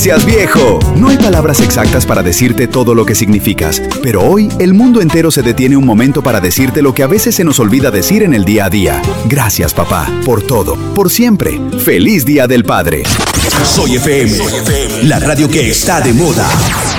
Seas viejo. No hay palabras exactas para decirte todo lo que significas, pero hoy el mundo entero se detiene un momento para decirte lo que a veces se nos olvida decir en el día a día. Gracias, papá, por todo, por siempre. ¡Feliz Día del Padre! Soy FM, la radio que está de moda.